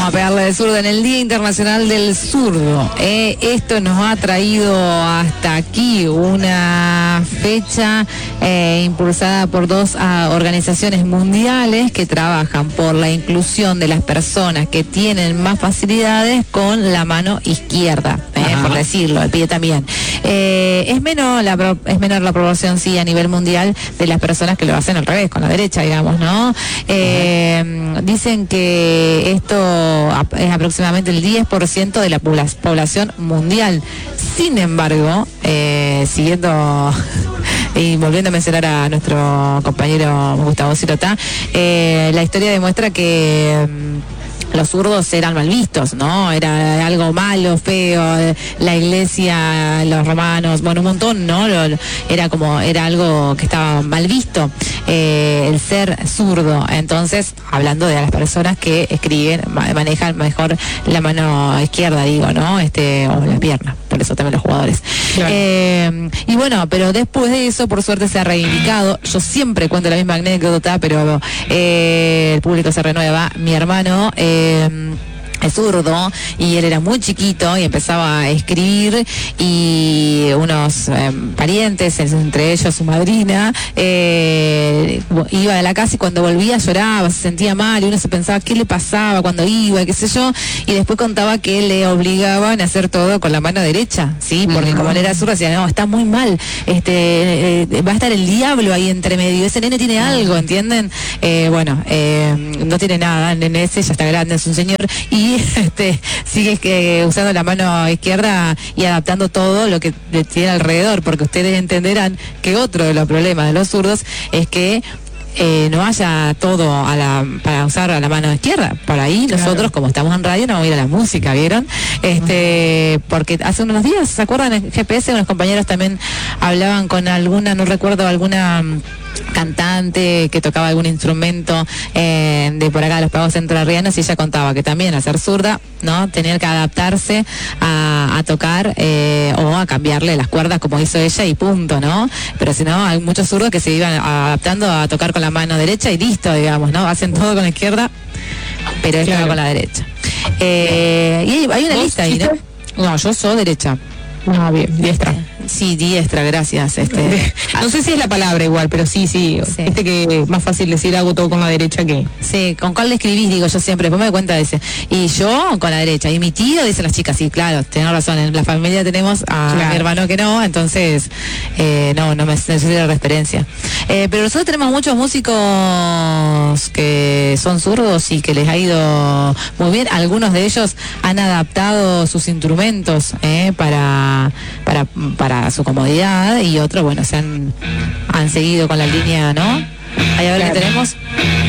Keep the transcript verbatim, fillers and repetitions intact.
A pegarle de zurdo en el Día Internacional del Zurdo. Eh, esto nos ha traído hasta aquí una fecha eh, impulsada por dos uh, organizaciones mundiales que trabajan por la inclusión de las personas que tienen más facilidades con la mano izquierda, eh, por decirlo, el pie también. Eh, es menor la es menor la proporción, sí, a nivel mundial de las personas que lo hacen al revés, con la derecha, digamos, ¿no? Eh, dicen que esto es aproximadamente el diez por ciento de la población mundial. Sin embargo, eh, siguiendo y volviendo a mencionar a nuestro compañero Gustavo Cirotá, eh, la historia demuestra que los zurdos eran mal vistos, ¿no? Era algo malo, feo, la iglesia, los romanos, bueno, un montón, ¿no? Era como, era algo que estaba mal visto, eh, el ser zurdo. Entonces, hablando de las personas que escriben, manejan mejor la mano izquierda, digo, ¿no? Este, o la pierna, por eso también los jugadores. Claro. Eh, y bueno, pero después de eso, por suerte se ha reivindicado. Yo siempre cuento la misma anécdota, pero eh, el público se renueva. Mi hermano, eh, es zurdo y él era muy chiquito y empezaba a escribir, y unos eh, parientes, entre ellos su madrina, eh, iba de la casa y cuando volvía lloraba, se sentía mal y uno se pensaba qué le pasaba cuando iba, qué sé yo, y después contaba que le obligaban a hacer todo con la mano derecha, ¿sí? Porque uh-huh. como él era zurdo decía, no, está muy mal, este eh, va a estar el diablo ahí entre medio, ese nene tiene algo, ¿entienden? Eh, bueno, eh, no tiene nada, el nene ese ya está grande, es un señor, y Este, sigue que, usando la mano izquierda y adaptando todo lo que tiene alrededor, porque ustedes entenderán que otro de los problemas de los zurdos es que Eh, no haya todo a la, para usar a la mano izquierda. Por ahí claro. Nosotros, como estamos en radio, no vamos a ir a la música, ¿vieron? Este, uh-huh. Porque hace unos días, ¿se acuerdan? En G P S unos compañeros también hablaban con alguna, no recuerdo, alguna cantante que tocaba algún instrumento eh, de por acá de los pagos entrerrianos, y ella contaba que también al ser zurda, ¿no? Tener que adaptarse a, a tocar eh, o a cambiarle las cuerdas como hizo ella y punto, ¿no? Pero si no, hay muchos zurdos que se iban adaptando a tocar con la mano derecha y listo, digamos, ¿no? Hacen todo con la izquierda, pero es claro. Con la derecha. Eh, y hay, hay una lista ahí, ¿no? No, yo soy derecha. Ah, bien, diestra. Sí, diestra, gracias. Este, no sé si es la palabra igual, pero sí, sí. sí. Este que es más fácil decir hago todo con la derecha que... Sí, ¿con cuál le escribís? Digo yo siempre, después me doy cuenta de ese. Y yo con la derecha. Y mi tío, dicen las chicas, sí, claro, tenés razón. En la familia tenemos a claro. mi hermano que no, entonces eh, no, no me necesito la referencia. Eh, pero nosotros tenemos muchos músicos que son zurdos y que les ha ido muy bien. Algunos de ellos han adaptado sus instrumentos eh, para, para, para su comodidad, y otros, bueno, se han, han seguido con la línea, ¿no? Ahí a ver claro. qué tenemos.